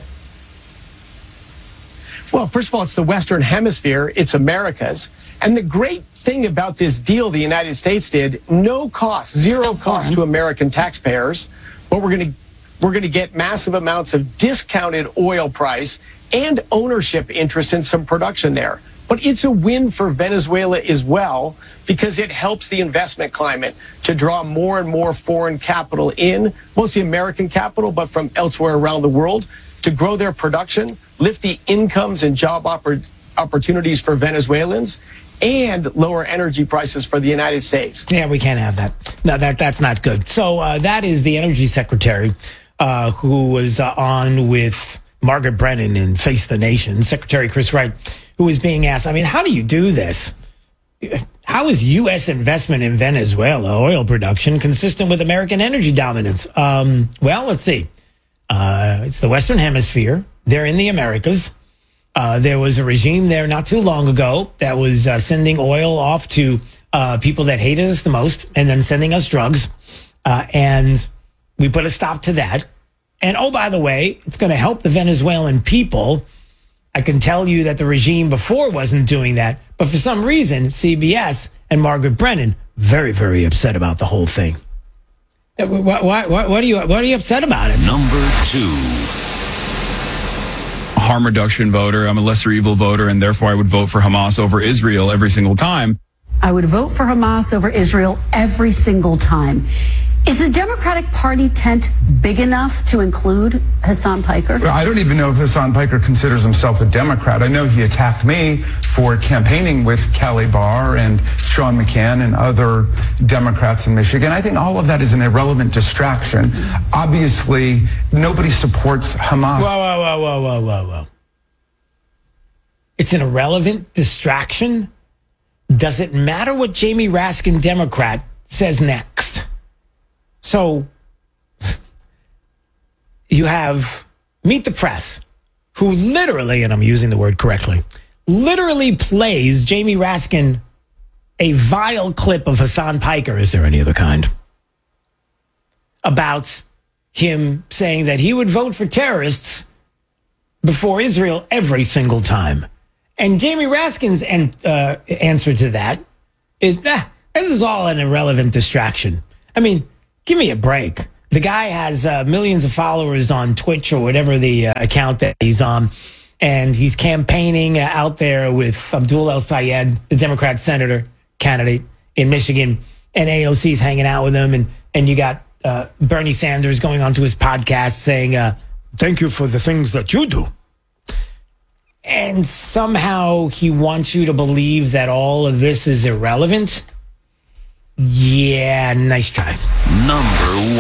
Well, first of all, it's the Western Hemisphere. It's America's. And the great thing about this deal the United States did, no cost, zero cost to American taxpayers. But we're going to get massive amounts of discounted oil price and ownership interest in some production there. But it's a win for Venezuela as well because it helps the investment climate to draw more and more foreign capital in, mostly American capital, but from elsewhere around the world, to grow their production, lift the incomes and job opportunities for Venezuelans, and lower energy prices for the United States. Yeah, we can't have that. No, that's not good. So that is the energy secretary who was on with Margaret Brennan in Face the Nation, Secretary Chris Wright, who was being asked, I mean, how do you do this? How is U.S. investment in Venezuela oil production consistent with American energy dominance? Well, let's see. It's the Western Hemisphere. They're in the Americas. There was a regime there not too long ago that was sending oil off to people that hated us the most and then sending us drugs. And we put a stop to that. And, oh, by the way, it's going to help the Venezuelan people. I can tell you that the regime before wasn't doing that. But for some reason, CBS and Margaret Brennan, very, very upset about the whole thing. What are you upset about it? Number 2. A harm reduction voter. I'm a lesser evil voter, and therefore I would vote for Hamas over Israel every single time. I would vote for Hamas over Israel every single time. Is the Democratic Party tent big enough to include Hassan Piker? I don't even know if Hassan Piker considers himself a Democrat. I know he attacked me for campaigning with Kelly Barr and Sean McCann and other Democrats in Michigan. I think all of that is an irrelevant distraction. Obviously, nobody supports Hamas. Whoa. It's an irrelevant distraction? Does it matter what Jamie Raskin, Democrat, says next? So, you have Meet the Press, who literally, and I'm using the word correctly, literally plays Jamie Raskin a vile clip of Hassan Piker, is there any other kind, about him saying that he would vote for terrorists before Israel every single time. And Jamie Raskin's answer to that is, this is all an irrelevant distraction. I mean, give me a break. The guy has millions of followers on Twitch or whatever the account that he's on, and he's campaigning out there with Abdul El-Sayed, the Democrat senator candidate in Michigan, and AOC's hanging out with him, and you got Bernie Sanders going onto his podcast saying, thank you for the things that you do. And somehow he wants you to believe that all of this is irrelevant. Yeah, nice try. Number 1.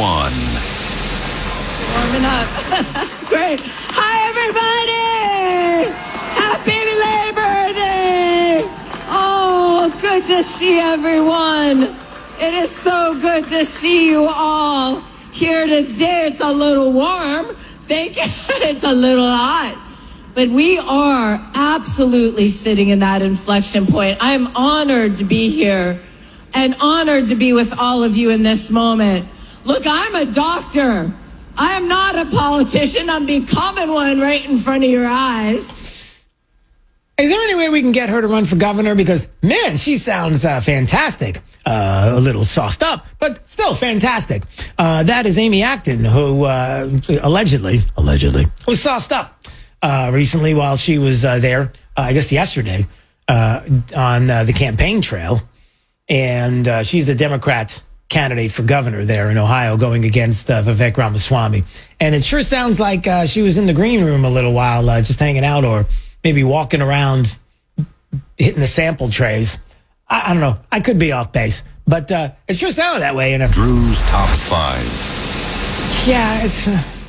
Warming up. That's great. Hi, everybody. Happy Labor Day. Oh, good to see everyone. It is so good to see you all here today. It's a little warm. Thank you. It's a little hot. But we are absolutely sitting in that inflection point. I'm honored to be here and honored to be with all of you in this moment. Look, I'm a doctor. I am not a politician. I'm becoming one right in front of your eyes. Is there any way we can get her to run for governor? Because, man, she sounds fantastic. A little sauced up, but still fantastic. That is Amy Acton, who allegedly was sauced up recently while she was there, I guess yesterday, on the campaign trail. And she's the Democrat candidate for governor there in Ohio, going against Vivek Ramaswamy. And it sure sounds like she was in the green room a little while, just hanging out, or maybe walking around, hitting the sample trays. I don't know. I could be off base, but it sure sounded that way. Drew's Top 5. Yeah, it's,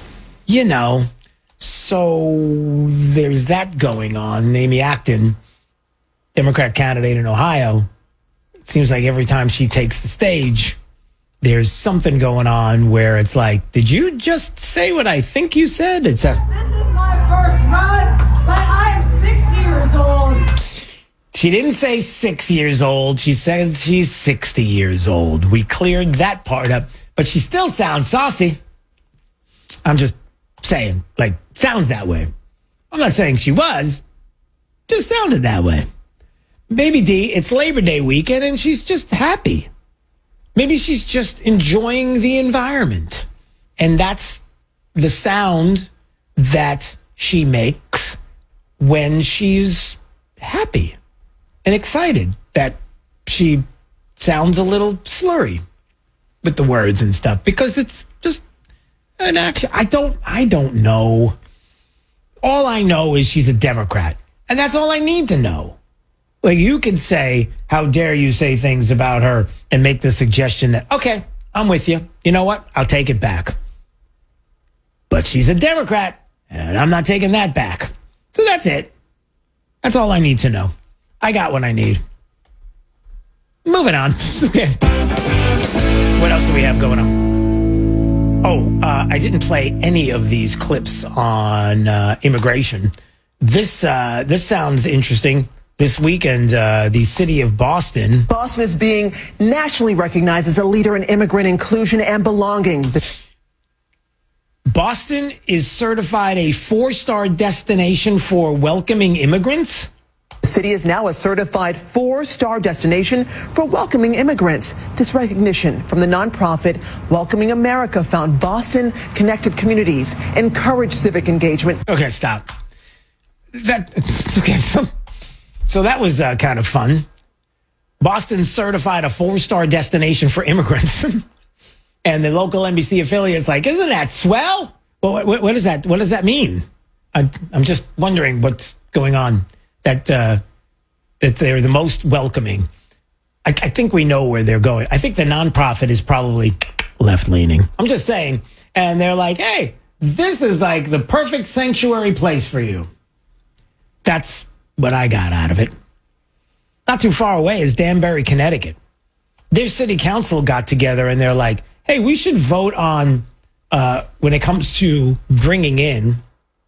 so there's that going on. Amy Acton, Democrat candidate in Ohio. It seems like every time she takes the stage, there's something going on where it's like, did you just say what I think you said? This is my first run, but I am 60 years old. She didn't say 6 years old. She says she's 60 years old. We cleared that part up, but she still sounds saucy. I'm just saying, sounds that way. I'm not saying she was, just sounded that way. Baby D, it's Labor Day weekend and she's just happy. Maybe she's just enjoying the environment. And that's the sound that she makes when she's happy and excited, that she sounds a little slurry with the words and stuff, because it's just an action. I don't know. All I know is she's a Democrat, and that's all I need to know. You could say, how dare you say things about her and make the suggestion that, okay, I'm with you. You know what? I'll take it back. But she's a Democrat, and I'm not taking that back. So that's it. That's all I need to know. I got what I need. Moving on. Okay. What else do we have going on? Oh, I didn't play any of these clips on immigration. This sounds interesting. This weekend, the city of Boston. Boston is being nationally recognized as a leader in immigrant inclusion and belonging. Boston is certified a 4-star destination for welcoming immigrants. The city is now a certified 4-star destination for welcoming immigrants. This recognition from the nonprofit Welcoming America found Boston connected communities, encouraged civic engagement. Okay, stop. It's okay. So that was kind of fun. Boston certified a 4-star destination for immigrants. And the local NBC affiliate's like, isn't that swell? Well, what does that? What does that mean? I'm just wondering what's going on. That they're the most welcoming. I think we know where they're going. I think the nonprofit is probably left-leaning. I'm just saying. And they're like, hey, this is like the perfect sanctuary place for you. That's what I got out of it. Not too far away is Danbury, Connecticut. Their city council got together and they're like, hey, we should vote on, when it comes to bringing in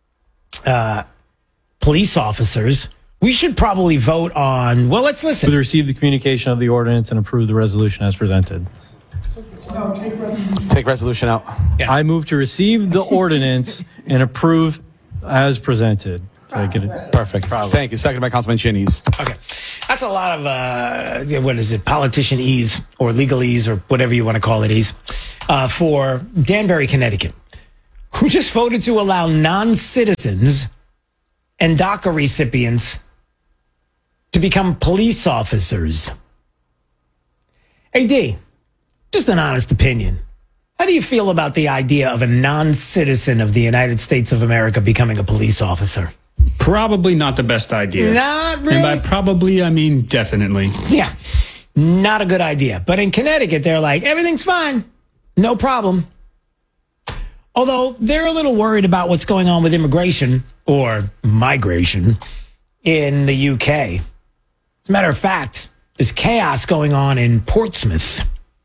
police officers, we should probably vote on, well, let's listen. To receive the communication of the ordinance and approve the resolution as presented. No, take resolution out. Yeah. I move to receive the ordinance and approve as presented. So I get it. Perfect. Thank you. Seconded by Councilman Chinese. Okay. That's a lot of, what is it, politician-ese or legalese or whatever you want to call it, ease, for Danbury, Connecticut, who just voted to allow non-citizens and DACA recipients to become police officers. Hey, D, just an honest opinion. How do you feel about the idea of a non-citizen of the United States of America becoming a police officer? Probably not the best idea. Not really. And by probably, I mean definitely. Yeah, not a good idea. But in Connecticut, they're like, everything's fine. No problem. Although they're a little worried about what's going on with immigration or migration in the UK. As a matter of fact, there's chaos going on in Portsmouth.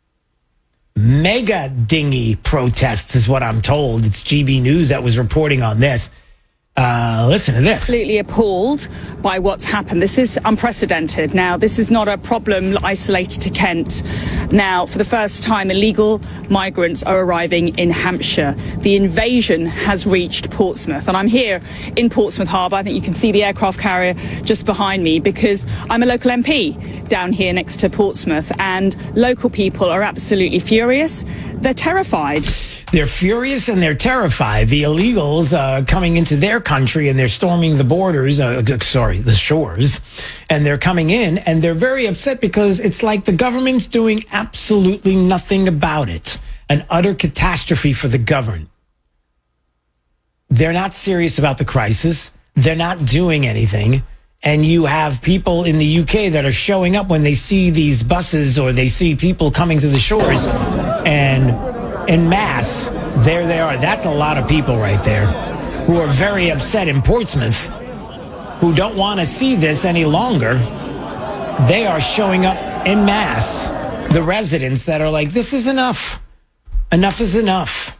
Mega dinghy protests is what I'm told. It's GB News that was reporting on this. Listen to this. Absolutely appalled by what's happened. This is unprecedented. Now, this is not a problem isolated to Kent. Now, for the first time, illegal migrants are arriving in Hampshire. The invasion has reached Portsmouth. And I'm here in Portsmouth Harbour. I think you can see the aircraft carrier just behind me because I'm a local MP down here next to Portsmouth. And local people are absolutely furious. They're terrified. They're furious and they're terrified. The illegals coming into their country and they're storming the borders, the shores, and they're coming in and they're very upset because it's like the government's doing absolutely nothing about it. An utter catastrophe for the government. They're not serious about the crisis. They're not doing anything. And you have people in the UK that are showing up when they see these buses or they see people coming to the shores and en masse, there they are. That's a lot of people right there who are very upset in Portsmouth, who don't want to see this any longer. They are showing up en masse. The residents that are like, this is enough. Enough is enough.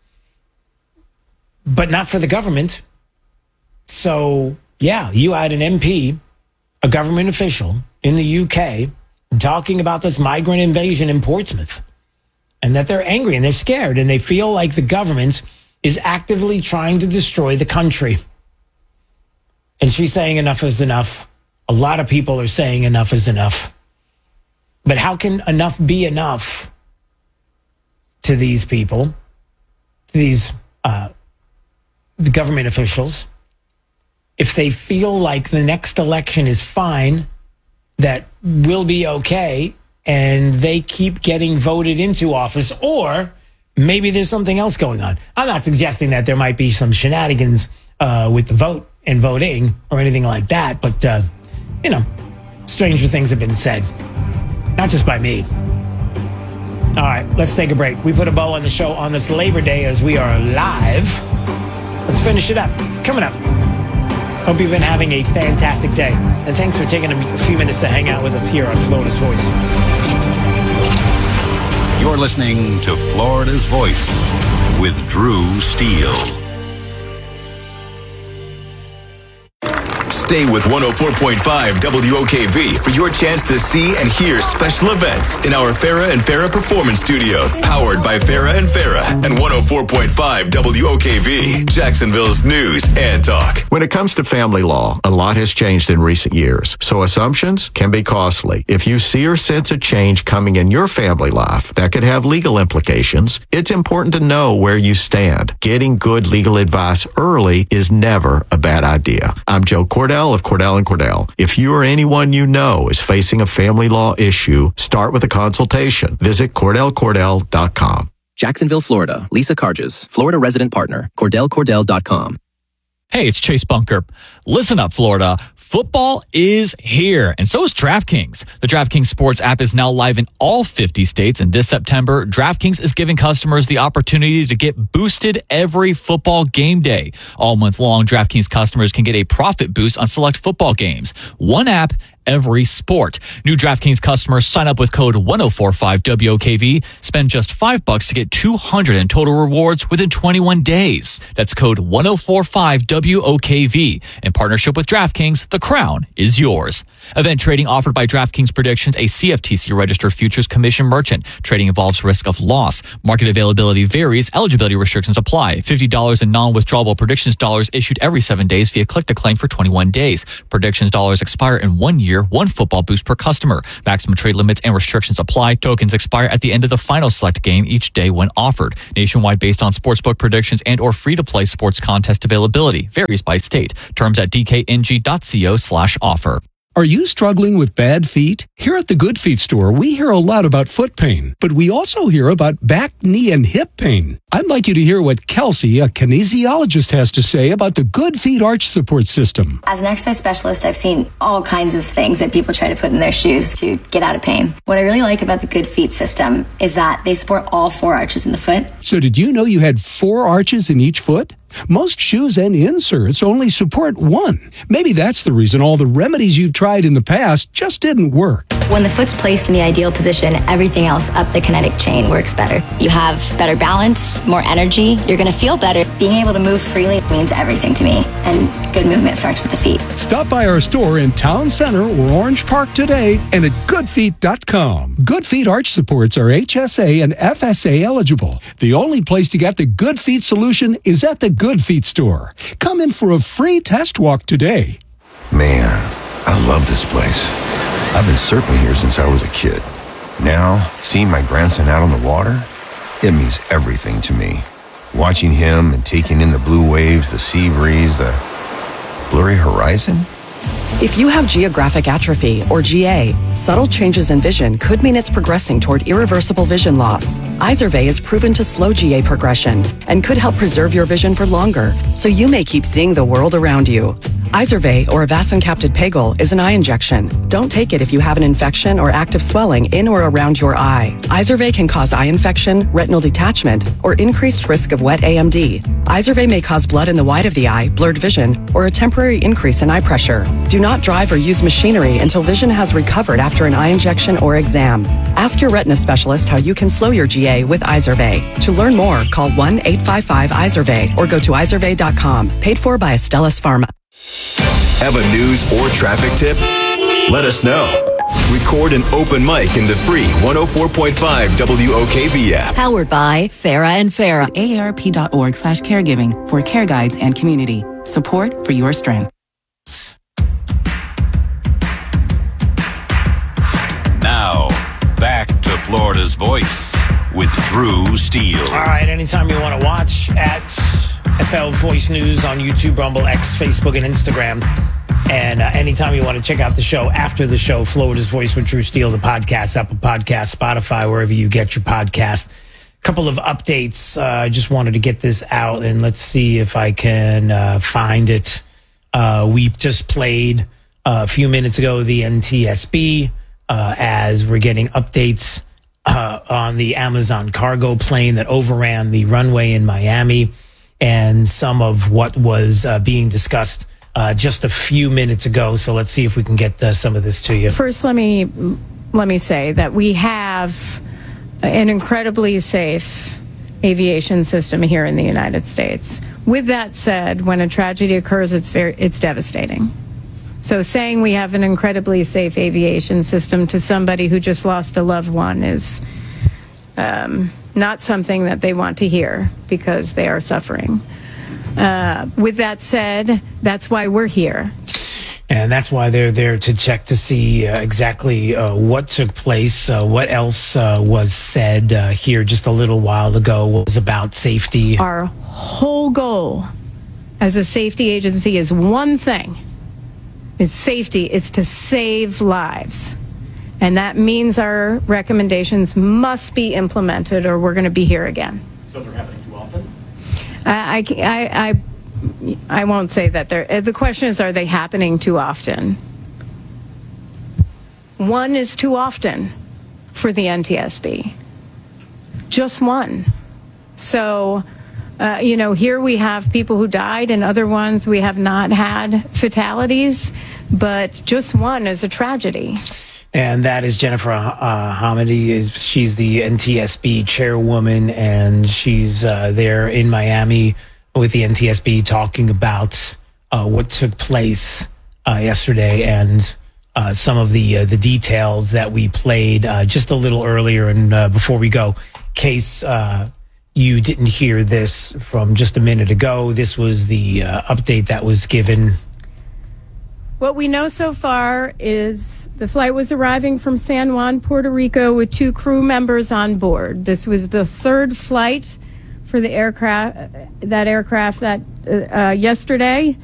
But not for the government. So, yeah, you had an MP, a government official in the UK, talking about this migrant invasion in Portsmouth. And that they're angry and they're scared and they feel like the government is actively trying to destroy the country. And she's saying enough is enough. A lot of people are saying enough is enough. But how can enough be enough to these people, to these the government officials, if they feel like the next election is fine, that will be okay, and they keep getting voted into office, or maybe there's something else going on. I'm not suggesting that there might be some shenanigans with the vote and voting or anything like that, but, stranger things have been said. Not just by me. All right, let's take a break. We put a bow on the show on this Labor Day as we are live. Let's finish it up. Coming up. Hope you've been having a fantastic day. And thanks for taking a few minutes to hang out with us here on Florida's Voice. You're listening to Florida's Voice with Drew Steele. Stay with 104.5 WOKV for your chance to see and hear special events in our Farrah and Farrah Performance Studio, powered by Farrah and Farrah and 104.5 WOKV, Jacksonville's news and talk. When it comes to family law, a lot has changed in recent years, so assumptions can be costly. If you see or sense a change coming in your family life that could have legal implications, it's important to know where you stand. Getting good legal advice early is never a bad idea. I'm Joe Cordell of Cordell & Cordell. If you or anyone you know is facing a family law issue, start with a consultation. Visit CordellCordell.com. Jacksonville, Florida. Lisa Carges, Florida resident partner. CordellCordell.com. Hey, it's Chase Bunker. Listen up, Florida. Football is here, and so is DraftKings. The DraftKings Sports app is now live in all 50 states, and this September, DraftKings is giving customers the opportunity to get boosted every football game day. All month long, DraftKings customers can get a profit boost on select football games. One app, every sport. New DraftKings customers sign up with code 1045WOKV, spend just $5 to get $200 in total rewards within 21 days. That's code 1045WOKV. In partnership with DraftKings, the crown is yours. Event trading offered by DraftKings Predictions, a CFTC registered futures commission merchant. Trading involves risk of loss. Market availability varies. Eligibility restrictions apply. $50 in non-withdrawable predictions dollars issued every 7 days via click to claim for 21 days. Predictions dollars expire in 1 year. One football boost per customer. Maximum trade limits and restrictions apply. Tokens expire at the end of the final select game each day when offered. Nationwide based on sportsbook predictions and or free-to-play sports contest availability. Varies by state. Terms at dkng.co/offer. Are you struggling with bad feet? Here at the Good Feet store, we hear a lot about foot pain, but we also hear about back, knee, and hip pain. I'd like you to hear what Kelsey, a kinesiologist, has to say about the Good Feet arch support system. As an exercise specialist, I've seen all kinds of things that people try to put in their shoes to get out of pain. What I really like about the Good Feet system is that they support all 4 arches in the foot. So did you know you had 4 arches in each foot? Most shoes and inserts only support 1. Maybe that's the reason all the remedies you've tried in the past just didn't work. When the foot's placed in the ideal position, everything else up the kinetic chain works better. You have better balance, more energy, you're going to feel better. Being able to move freely means everything to me, and good movement starts with the feet. Stop by our store in Town Center or Orange Park today and at goodfeet.com. Good Feet arch supports are HSA and FSA eligible. The only place to get the Good Feet solution is at the Good Feet store. Come in for a free test walk today. Man, I love this place. I've been surfing here since I was a kid. Now, seeing my grandson out on the water, it means everything to me. Watching him and taking in the blue waves, the sea breeze, the blurry horizon. If you have geographic atrophy, or GA, subtle changes in vision could mean it's progressing toward irreversible vision loss. Izervay is proven to slow GA progression and could help preserve your vision for longer, so you may keep seeing the world around you. Izervay, or avacincaptad pegol, is an eye injection. Don't take it if you have an infection or active swelling in or around your eye. Izervay can cause eye infection, retinal detachment, or increased risk of wet AMD. Izervay may cause blood in the white of the eye, blurred vision, or a temporary increase in eye pressure. Do not drive or use machinery until vision has recovered after an eye injection or exam. Ask your retina specialist how you can slow your GA with Izervay. To learn more, call 1-855-IZERVAY or go to izervay.com. Paid for by Astellas Pharma. Have a news or traffic tip? Let us know. Record an open mic in the free 104.5 WOKV app. Powered by Farah and Farah. AARP.org/caregiving for care guides and community. Support for your strength. Now, back to Florida's Voice with Drew Steele. All right, anytime you want to watch at FL Voice News on YouTube, Rumble, X, Facebook, and Instagram. And anytime you want to check out the show after the show, Florida's Voice with Drew Steele, the podcast, Apple Podcast, Spotify, wherever you get your podcast. Couple of updates. I just wanted to get this out, and let's see if I can find it. We just played a few minutes ago the NTSB as we're getting updates on the Amazon cargo plane that overran the runway in Miami, and some of what was being discussed just a few minutes ago. So let's see if we can get some of this to you. First, let me say that we have an incredibly safe aviation system here in the United States. With that said, when a tragedy occurs, it's devastating. So saying we have an incredibly safe aviation system to somebody who just lost a loved one is not something that they want to hear, because they are suffering. With that said, that's why we're here. And that's why they're there to check to see exactly what took place. What else was said here just a little while ago was about safety. Our whole goal as a safety agency is one thing. It's safety. It's to save lives. And that means our recommendations must be implemented or we're going to be here again. So they're happening too often? I won't say that they're. The question is, are they happening too often? One is too often for the NTSB. Just one. So, here we have people who died and other ones we have not had fatalities, but just one is a tragedy. And that is Jennifer Hamady. She's the NTSB chairwoman, and she's there in Miami with the NTSB talking about what took place yesterday and some of the details that we played just a little earlier. And before we go, in case you didn't hear this from just a minute ago, this was the update that was given. What we know so far is the flight was arriving from San Juan, Puerto Rico, with 2 crew members on board. This was the 3rd flight for the aircraft that yesterday.